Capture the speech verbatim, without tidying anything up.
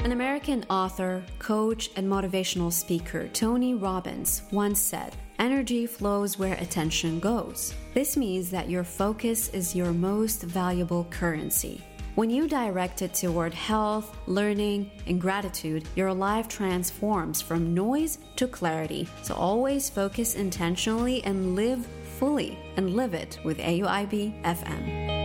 An American author, coach, and motivational speaker, Tony Robbins, once said, "Energy flows where attention goes." This means that your focus is your most valuable currency. When you direct it toward health, learning, and gratitude, your life transforms from noise to clarity. So always focus intentionally and live fully, and live it with A U I B F M.